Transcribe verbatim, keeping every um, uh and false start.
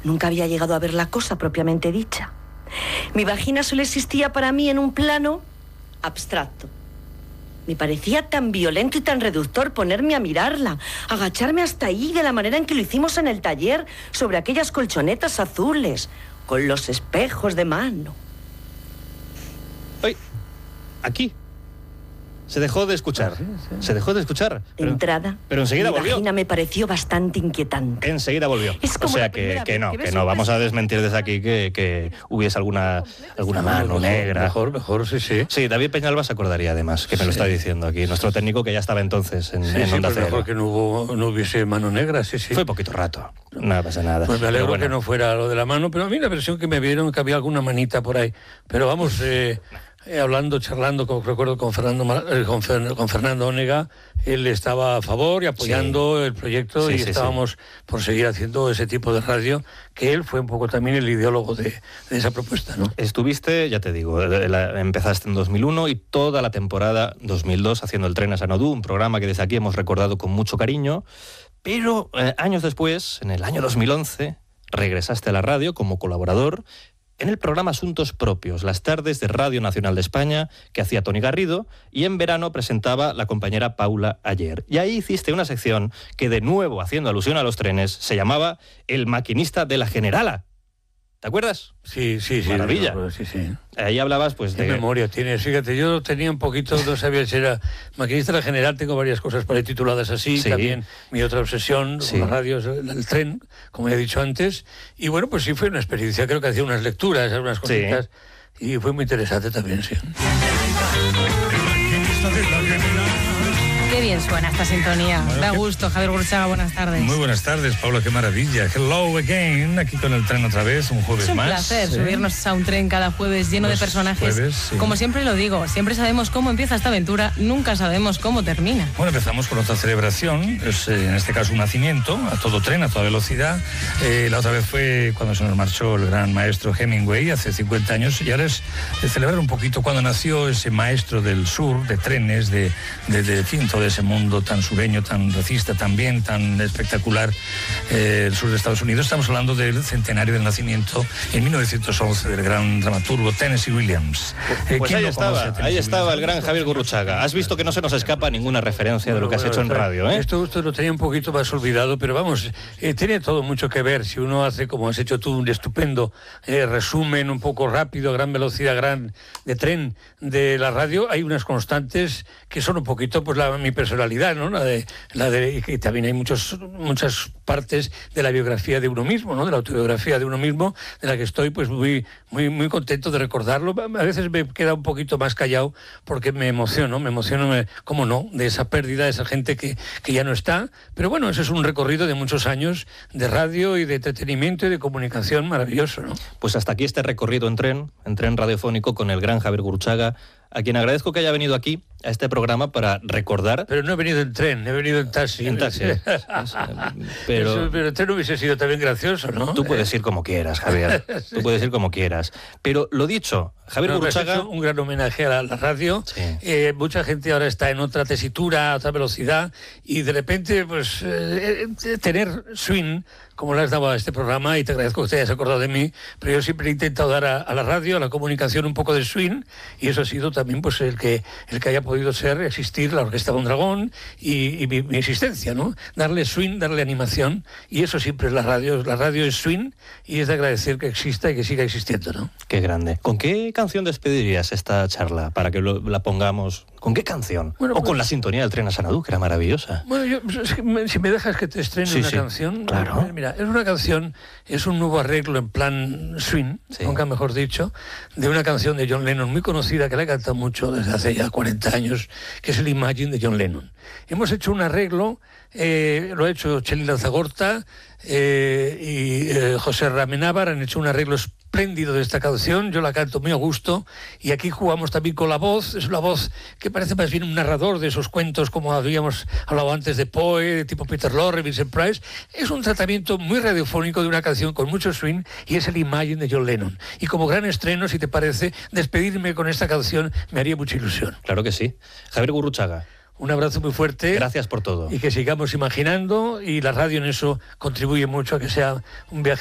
Nunca había llegado a ver la cosa propiamente dicha. Mi vagina solo existía para mí en un plano abstracto. Me parecía tan violento y tan reductor ponerme a mirarla, agacharme hasta ahí de la manera en que lo hicimos en el taller, sobre aquellas colchonetas azules, con los espejos de mano. ¡Ay! Aquí. Se dejó de escuchar. Sí, sí. Se dejó de escuchar. De pero, entrada, pero enseguida mi volvió. vagina me pareció bastante inquietante. Enseguida volvió. Es como o sea la que, que no, que, que no. Vamos a desmentir desde aquí que, que hubiese alguna, alguna mano mejor, negra. Mejor, mejor, sí, sí. Sí, David Peñalba se acordaría además, que me sí. lo está diciendo aquí. Nuestro técnico que ya estaba entonces en, sí, en sí, Onda pues Cero. mejor que no, hubo, no hubiese mano negra, sí, sí. Fue poquito rato. No pasa nada. Pues me alegro bueno. que no fuera lo de la mano, pero a mí la versión que me vieron que había alguna manita por ahí. Pero vamos... Eh, Eh, hablando, charlando, como recuerdo, con Fernando, eh, con, Fer, con Fernando Onega, él estaba a favor y apoyando sí. el proyecto sí, y sí, estábamos sí. por seguir haciendo ese tipo de radio, que él fue un poco también el ideólogo de, de esa propuesta, ¿no? Estuviste, ya te digo, la, empezaste en dos mil uno y toda la temporada dos mil dos haciendo el Tren a Sanadú, un programa que desde aquí hemos recordado con mucho cariño, pero eh, años después, en el año dos mil once, regresaste a la radio como colaborador en el programa Asuntos Propios, las tardes de Radio Nacional de España, que hacía Toni Garrido, y en verano presentaba la compañera Paula Ayer. Y ahí hiciste una sección que, de nuevo, haciendo alusión a los trenes, se llamaba El maquinista de la Generala. ¿Te acuerdas? Sí, sí, sí. Maravilla. No, sí, sí. Ahí hablabas, pues, de... ¿Qué memoria tienes? Fíjate, yo tenía un poquito, no sabía si era maquinista de la General, tengo varias cosas por ahí tituladas así, sí. También mi otra obsesión sí. con la radio es el, el tren, como he dicho antes, y bueno, pues sí fue una experiencia, creo que hacía unas lecturas, unas cositas, sí. Y fue muy interesante también, sí. Qué bien suena esta sintonía. Bueno, da gusto. Javier Gurruchaga, buenas tardes. Muy buenas tardes, Paula, qué maravilla. Hello again, aquí con el tren otra vez, un jueves más. Es un más, placer ¿sí? subirnos a un tren cada jueves lleno Los de personajes. Jueves, sí. Como siempre lo digo, siempre sabemos cómo empieza esta aventura, nunca sabemos cómo termina. Bueno, empezamos con otra celebración, es eh, en este caso un nacimiento, a todo tren, a toda velocidad. Eh, la otra vez fue cuando se nos marchó el gran maestro Hemingway, hace cincuenta años, y ahora es de celebrar un poquito cuando nació ese maestro del sur, de trenes, de, de, de, de fin, todo ese mundo tan sureño, tan racista también, tan espectacular, eh, el sur de Estados Unidos. Estamos hablando del centenario del nacimiento en mil novecientos once del gran dramaturgo Tennessee Williams. Eh, pues ahí estaba, ahí estaba el gran Javier Gurruchaga. Has visto que no se nos escapa ninguna referencia de lo que has hecho en radio, ¿eh? Esto, esto lo tenía un poquito más olvidado, pero vamos, eh, tiene todo mucho que ver. Si uno hace, como has hecho tú, un estupendo eh, resumen un poco rápido, gran velocidad, gran de tren de la radio, hay unas constantes que son un poquito, pues, la, mi personalidad, ¿no? La de, la de, y también hay muchos, muchas partes de la biografía de uno mismo, ¿no? De la autobiografía de uno mismo, de la que estoy, pues, muy, muy, muy contento de recordarlo. A veces me queda un poquito más callado porque me emociono, me emociono, me, cómo no, de esa pérdida, de esa gente que, que ya no está. Pero bueno, eso es un recorrido de muchos años de radio y de entretenimiento y de comunicación maravilloso, ¿no? Pues hasta aquí este recorrido en tren, en tren radiofónico con el gran Javier Gurruchaga, a quien agradezco que haya venido aquí a este programa para recordar... Pero no he venido en tren, he venido en taxi. En taxi. pero... Eso, pero el tren hubiese sido también gracioso, ¿no? Tú puedes ir como quieras, Javier. sí. Tú puedes ir como quieras. Pero lo dicho, Javier no, Gurruchaga... un gran homenaje a la, la radio. Sí. Eh, mucha gente ahora está en otra tesitura, a otra velocidad, y de repente, pues, eh, tener swing, como le has dado a este programa, y te agradezco que te hayas acordado de mí, pero yo siempre he intentado dar a, a la radio, a la comunicación, un poco de swing, y eso ha sido también, pues, el que, el que haya podido ser, existir la Orquesta Mondragón y, y mi, mi existencia, ¿no? Darle swing, darle animación, y eso siempre es la radio. La radio es swing, y es de agradecer que exista y que siga existiendo, ¿no? Qué grande. ¿Con qué canción despedirías esta charla para que lo, la pongamos? ¿Con qué canción? Bueno, o con pues, la sintonía del tren a Sanadú, que era maravillosa. Bueno, yo, si me dejas que te estrene sí, una sí, canción. Claro. Mira, es una canción, es un nuevo arreglo en plan swing, sí. nunca mejor dicho, de una canción de John Lennon muy conocida, que la he cantado mucho desde hace ya cuarenta años, que es el Imagine de John Lennon. Hemos hecho un arreglo, eh, lo ha hecho Cheli Lanzagorta eh, y eh, José Ramenábar, han hecho un arreglo espléndido de esta canción, yo la canto muy a gusto, y aquí jugamos también con la voz, es una voz que parece más bien un narrador de esos cuentos como habíamos hablado antes de Poe, de tipo Peter Lorre, Vincent Price. Es un tratamiento muy radiofónico de una canción con mucho swing, y es el Imagine de John Lennon. Y como gran estreno, si te parece, despedirme con esta canción me haría mucha ilusión. Claro que sí. Javier Gurruchaga, un abrazo muy fuerte. Gracias por todo. Y que sigamos imaginando, y la radio en eso contribuye mucho a que sea un viaje